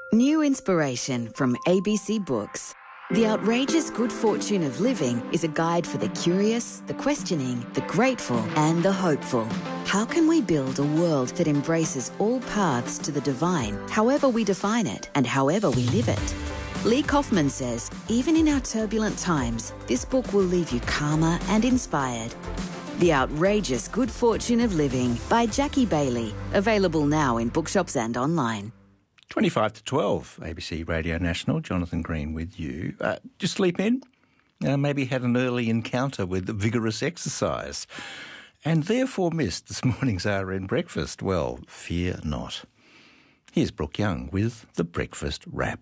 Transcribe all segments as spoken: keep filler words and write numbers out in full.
New inspiration from A B C Books. The Outrageous Good Fortune of Living is a guide for the curious, the questioning, the grateful and the hopeful. How can we build a world that embraces all paths to the divine, however we define it and however we live it? Lee Kaufman says, even in our turbulent times, this book will leave you calmer and inspired. The Outrageous Good Fortune of Living by Jackie Bailey. Available now in bookshops and online. twenty-five to twelve, A B C Radio National. Jonathan Green with you. Uh, did you sleep in? Uh, maybe had an early encounter with vigorous exercise and therefore missed this morning's R N breakfast. Well, fear not. Here's Brooke Young with the Breakfast Wrap.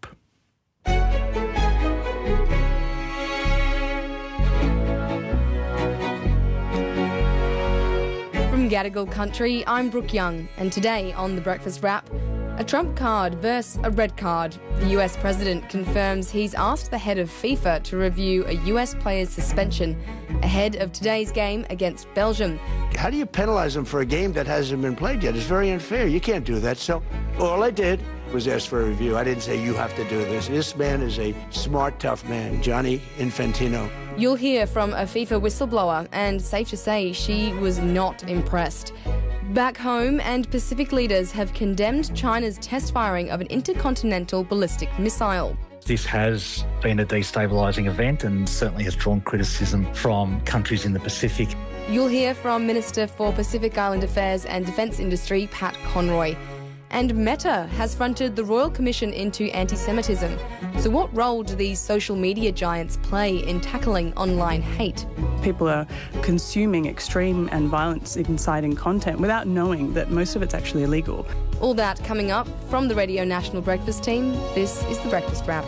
From Gadigal Country, I'm Brooke Young, and today on the Breakfast Wrap, a Trump card versus a red card. The U S president confirms he's asked the head of FIFA to review a U S player's suspension ahead of today's game against Belgium. How do you penalise them for a game that hasn't been played yet? It's very unfair. You can't do that. So all I did was ask for a review. I didn't say you have to do this. This man is a smart, tough man, Gianni Infantino. You'll hear from a FIFA whistleblower, and safe to say she was not impressed. Back home, and Pacific leaders have condemned China's test firing of an intercontinental ballistic missile. This has been a destabilising event and certainly has drawn criticism from countries in the Pacific. You'll hear from Minister for Pacific Island Affairs and Defence Industry, Pat Conroy. And Meta has fronted the Royal Commission into anti-Semitism. So what role do these social media giants play in tackling online hate? People are consuming extreme and violence-inciting content without knowing that most of it's actually illegal. All that coming up from the Radio National Breakfast team. This is the Breakfast Wrap.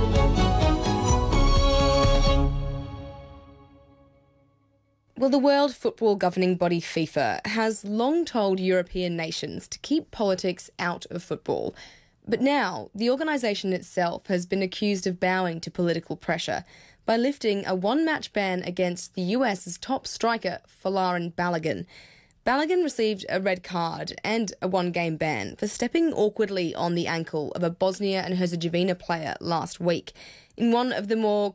Well, the World Football Governing Body FIFA has long told European nations to keep politics out of football. But now, the organisation itself has been accused of bowing to political pressure by lifting a one-match ban against the U S's top striker, Folarin Balogun. Balogun received a red card and a one-game ban for stepping awkwardly on the ankle of a Bosnia and Herzegovina player last week in one of the more